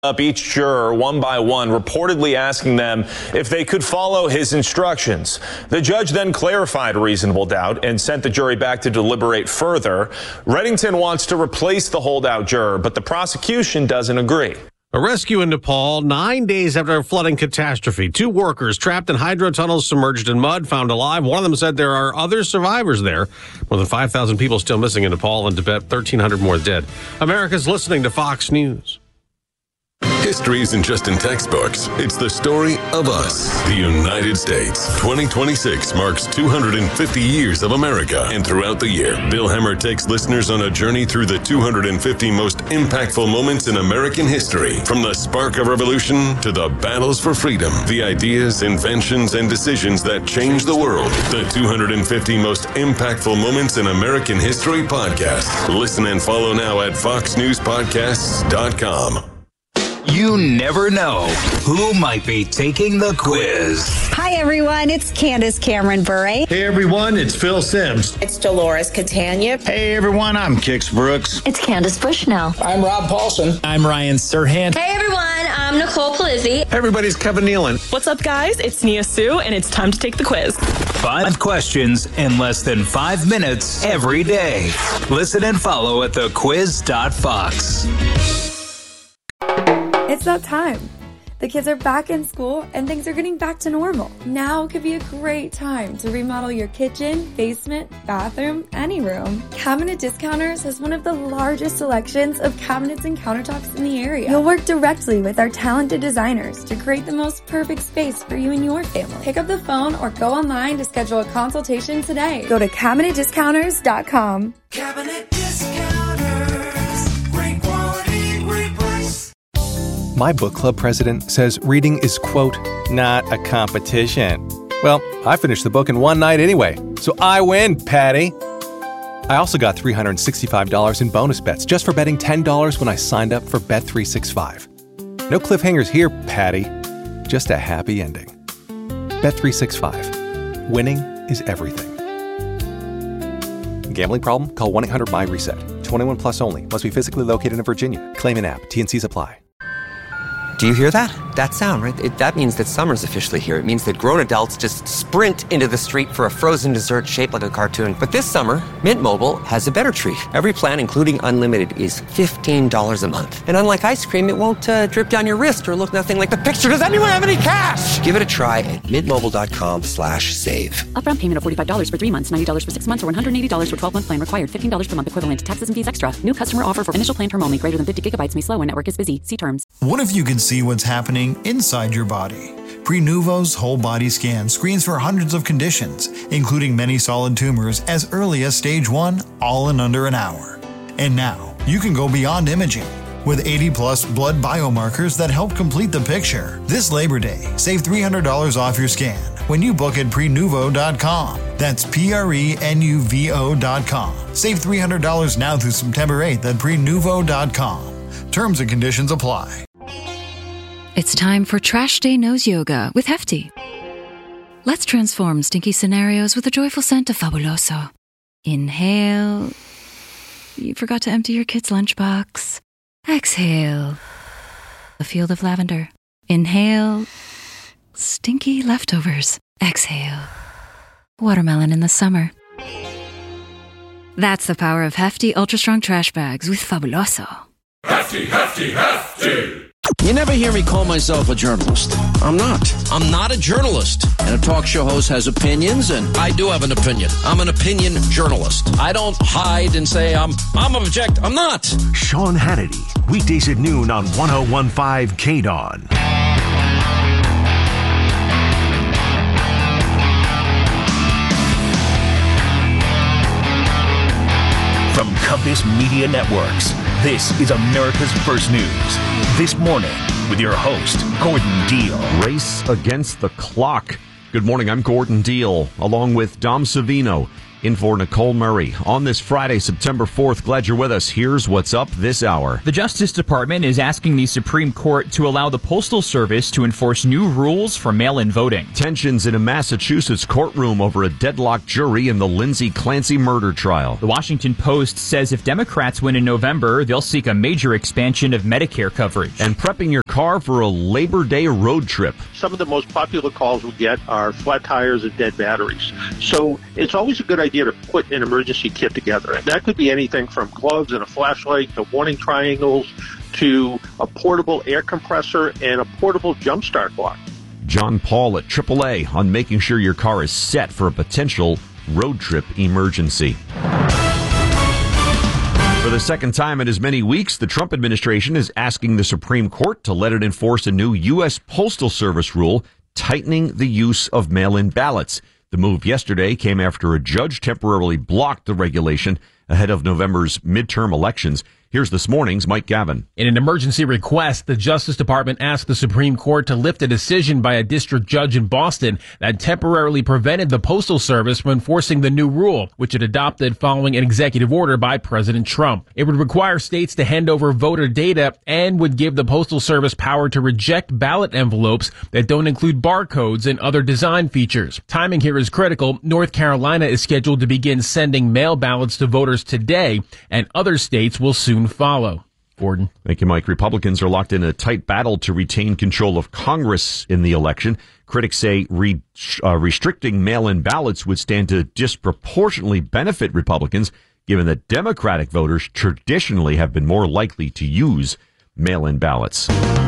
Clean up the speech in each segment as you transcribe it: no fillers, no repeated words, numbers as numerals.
up each juror one by one, reportedly asking them if they could follow his instructions. The judge then clarified reasonable doubt and sent the jury back to deliberate further. Reddington wants to replace the holdout juror, but the prosecution doesn't agree. A rescue in Nepal 9 days after a flooding catastrophe. 2 workers trapped in hydro tunnels submerged in mud found alive. One of them said there are other survivors there. More than 5,000 people still missing in Nepal and Tibet, 1,300 more dead. America's listening to Fox News. History isn't just in textbooks. It's the story of us, the United States. 2026 marks 250 years of America. And throughout the year, Bill Hemmer takes listeners on a journey through the 250 most impactful moments in American history. From the spark of revolution to the battles for freedom, the ideas, inventions, and decisions that changed the world. The 250 most impactful moments in American history podcast. Listen and follow now at foxnewspodcasts.com. You never know who might be taking the quiz. Hi, everyone. It's Candace Cameron Bure. Hey, everyone. It's Phil Sims. It's Dolores Catania. Hey, everyone. I'm Kix Brooks. It's Candace Bushnell. I'm Rob Paulson. I'm Ryan Serhant. Hey, everyone. I'm Nicole Palizzi. Hey, everybody's Kevin Nealon. What's up, guys? It's Nia Sue, and it's time to take the quiz. 5 questions in less than 5 minutes every day. Listen and follow at thequiz.fox. It's that time. The kids are back in school and things are getting back to normal. Now could be a great time to remodel your kitchen, basement, bathroom, any room. Cabinet Discounters has one of the largest selections of cabinets and countertops in the area. You'll work directly with our talented designers to create the most perfect space for you and your family. Pick up the phone or go online to schedule a consultation today. Go to CabinetDiscounters.com. Cabinet Discounters. Great quality, great price. My book club president says reading is, quote, not a competition. Well, I finished the book in one night anyway, so I win, Patty. I also got $365 in bonus bets just for betting $10 when I signed up for Bet365. No cliffhangers here, Patty. Just a happy ending. Bet365. Winning is everything. Gambling problem? Call 1-800-MY-RESET. 21 plus only. Must be physically located in Virginia. Claim in app. T&Cs apply. Do you hear that? That sound, right? That means that summer's officially here. It means that grown adults just sprint into the street for a frozen dessert shaped like a cartoon. But this summer, Mint Mobile has a better treat. Every plan, including unlimited, is $15 a month. And unlike ice cream, it won't drip down your wrist or look nothing like the picture. Does anyone have any cash? Give it a try at mintmobile.com/save. Upfront payment of $45 for 3 months, $90 for 6 months, or $180 for 12-month plan required. $15 per month equivalent. Taxes and fees extra. New customer offer for initial plan term only. Greater than 50 gigabytes may slow when network is busy. See terms. What if you could see what's happening inside your body? Prenuvo's whole body scan screens for hundreds of conditions, including many solid tumors as early as stage 1, all in under an hour. And now, you can go beyond imaging. With 80-plus blood biomarkers that help complete the picture. This Labor Day, save $300 off your scan when you book at Prenuvo.com. That's Prenuvo.com. Save $300 now through September 8th at Prenuvo.com. Terms and conditions apply. It's time for Trash Day Nose Yoga with Hefty. Let's transform stinky scenarios with the joyful scent of Fabuloso. Inhale. You forgot to empty your kid's lunchbox. Exhale. A field of lavender. Inhale. Stinky leftovers. Exhale. Watermelon in the summer. That's the power of Hefty Ultra Strong Trash Bags with Fabuloso. Hefty, hefty, hefty. You never hear me call myself a journalist. I'm not. I'm not a journalist. And a talk show host has opinions, and I do have an opinion. I'm an opinion journalist. I don't hide and say I'm object. I'm not. Sean Hannity, weekdays at noon on 101.5 KDON. From Compass Media Networks, this is America's First News. This morning, with your host, Gordon Deal. Race against the clock. Good morning, I'm Gordon Deal, along with Dom Savino. in for Nicole Murray. On this Friday, September 4th, glad you're with us. Here's what's up this hour. The Justice Department is asking the Supreme Court to allow the Postal Service to enforce new rules for mail-in voting. Tensions in a Massachusetts courtroom over a deadlocked jury in the Lindsay Clancy murder trial. The Washington Post says if Democrats win in November, they'll seek a major expansion of Medicare coverage. And prepping your car for a Labor Day road trip. Some of the most popular calls we get are flat tires and dead batteries. So it's always a good idea to put an emergency kit together. And that could be anything from gloves and a flashlight to warning triangles to a portable air compressor and a portable jump start block. John Paul at AAA on making sure your car is set for a potential road trip emergency. For the second time in as many weeks, the Trump administration is asking the Supreme Court to let it enforce a new U.S. Postal Service rule tightening the use of mail-in ballots. The move yesterday came after a judge temporarily blocked the regulation ahead of November's midterm elections. Here's this morning's Mike Gavin. In an emergency request, the Justice Department asked the Supreme Court to lift a decision by a district judge in Boston that temporarily prevented the Postal Service from enforcing the new rule, which it adopted following an executive order by President Trump. It would require states to hand over voter data and would give the Postal Service power to reject ballot envelopes that don't include barcodes and other design features. Timing here is critical. North Carolina is scheduled to begin sending mail ballots to voters today, and other states will soon follow. Gordon. Thank you, Mike. Republicans are locked in a tight battle to retain control of Congress in the election. Critics say restricting mail-in ballots would stand to disproportionately benefit Republicans, given that Democratic voters traditionally have been more likely to use mail-in ballots.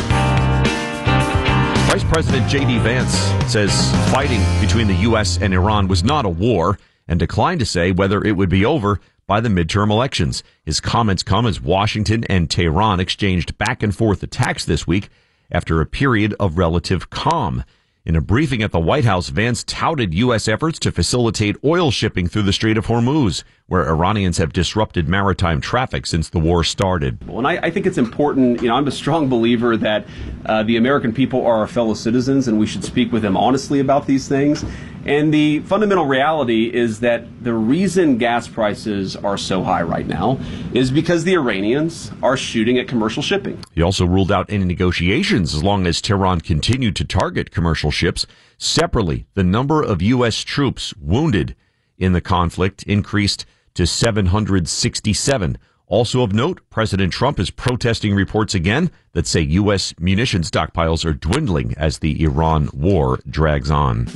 Vice President J.D. Vance says fighting between the U.S. and Iran was not a war and declined to say whether it would be over by the midterm elections. His comments come as Washington and Tehran exchanged back and forth attacks this week after a period of relative calm. In a briefing at the White House, Vance touted U.S. efforts to facilitate oil shipping through the Strait of Hormuz, where Iranians have disrupted maritime traffic since the war started. Well, and I think it's important, I'm a strong believer that the American people are our fellow citizens and we should speak with them honestly about these things. And the fundamental reality is that the reason gas prices are so high right now is because the Iranians are shooting at commercial shipping. He also ruled out any negotiations as long as Tehran continued to target commercial ships. Separately, the number of U.S. troops wounded in the conflict increased to 767. Also of note, President Trump is protesting reports again that say U.S. munition stockpiles are dwindling as the Iran war drags on.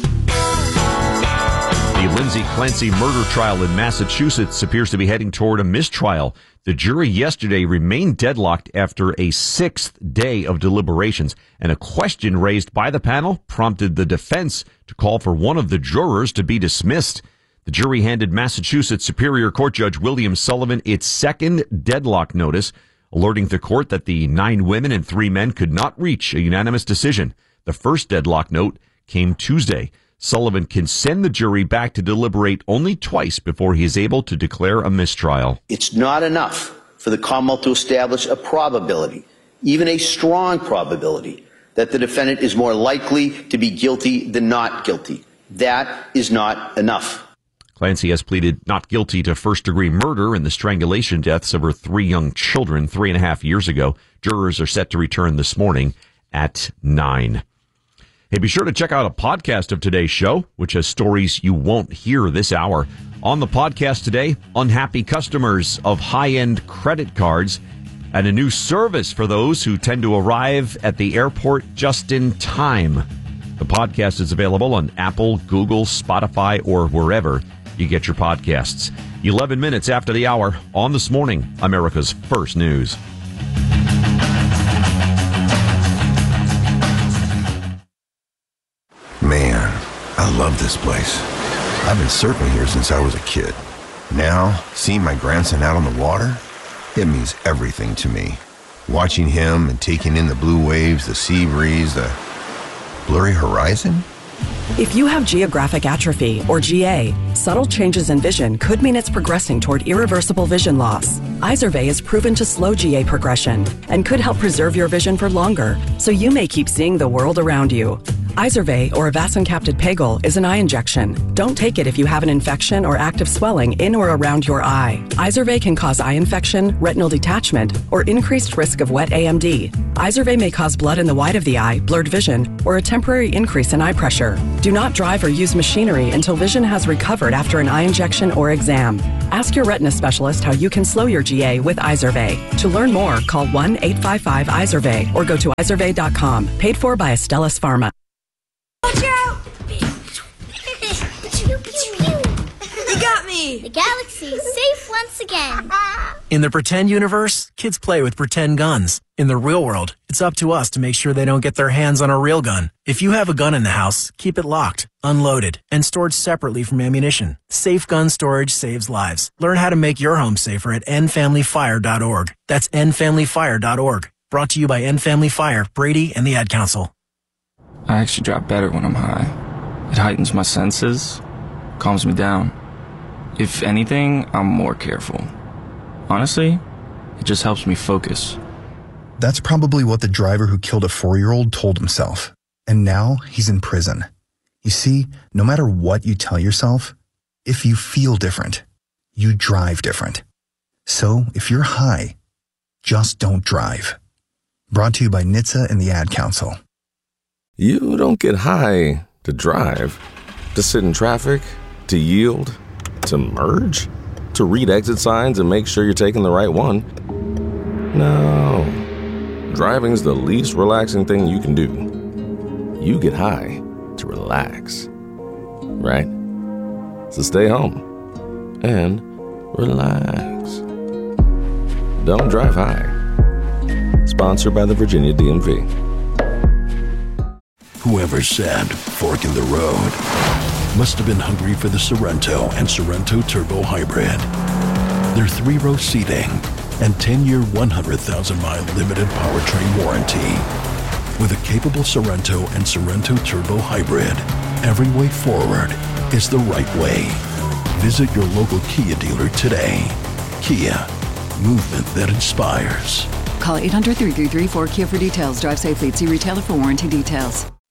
The Lindsay Clancy murder trial in Massachusetts appears to be heading toward a mistrial. The jury yesterday remained deadlocked after a sixth day of deliberations, and a question raised by the panel prompted the defense to call for one of the jurors to be dismissed. The jury handed Massachusetts Superior Court Judge William Sullivan its second deadlock notice, alerting the court that the 9 women and 3 men could not reach a unanimous decision. The first deadlock note came Tuesday. Sullivan can send the jury back to deliberate only twice before he is able to declare a mistrial. It's not enough for the Commonwealth to establish a probability, even a strong probability, that the defendant is more likely to be guilty than not guilty. That is not enough. Clancy has pleaded not guilty to first-degree murder in the strangulation deaths of her 3 young children 3.5 years ago. Jurors are set to return this morning at 9. Hey, be sure to check out a podcast of today's show, which has stories you won't hear this hour. On the podcast today, unhappy customers of high-end credit cards and a new service for those who tend to arrive at the airport just in time. The podcast is available on Apple, Google, Spotify, or wherever you get your podcasts. 11 minutes after the hour on This Morning, America's First News. Man, I love this place. I've been surfing here since I was a kid. Now, seeing my grandson out on the water, it means everything to me. Watching him and taking in the blue waves, the sea breeze, the blurry horizon. If you have geographic atrophy, or GA, subtle changes in vision could mean it's progressing toward irreversible vision loss. Izervay is proven to slow GA progression and could help preserve your vision for longer, so you may keep seeing the world around you. Izervay, or avacincaptad pegol, is an eye injection. Don't take it if you have an infection or active swelling in or around your eye. Izervay can cause eye infection, retinal detachment, or increased risk of wet AMD. Izervay may cause blood in the white of the eye, blurred vision, or a temporary increase in eye pressure. Do not drive or use machinery until vision has recovered after an eye injection or exam. Ask your retina specialist how you can slow your GA with Izervay. To learn more, call 1-855-IZERVAY or go to izervay.com. Paid for by Astellas Pharma. You got me! The galaxy is safe once again. In the pretend universe, kids play with pretend guns. In the real world, it's up to us to make sure they don't get their hands on a real gun. If you have a gun in the house, keep it locked, unloaded, and stored separately from ammunition. Safe gun storage saves lives. Learn how to make your home safer at endfamilyfire.org. That's endfamilyfire.org. Brought to you by End Family Fire, Brady, and the Ad Council. I actually drive better when I'm high. It heightens my senses, calms me down. If anything, I'm more careful. Honestly, it just helps me focus. That's probably what the driver who killed a 4-year-old told himself. And now he's in prison. You see, no matter what you tell yourself, if you feel different, you drive different. So if you're high, just don't drive. Brought to you by NHTSA and the Ad Council. You don't get high to drive, to sit in traffic, to yield, to merge, to read exit signs and make sure you're taking the right one. No. Driving's the least relaxing thing you can do. You get high to relax. Right? So stay home and relax. Don't drive high. Sponsored by the Virginia DMV. Whoever said fork in the road must have been hungry for the Sorento and Sorento Turbo Hybrid. Their 3-row seating and 10-year, 100,000-mile limited powertrain warranty. With a capable Sorento and Sorento Turbo Hybrid, every way forward is the right way. Visit your local Kia dealer today. Kia, movement that inspires. Call 800-333-4KIA for details. Drive safely. See retailer for warranty details.